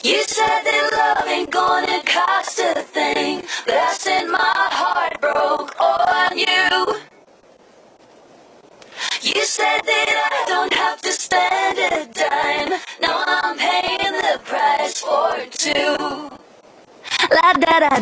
You said that love ain't gonna cost a thing, but I said my heart broke on you. You said that I don't have to spend a dime, now I'm paying the price for two. La da da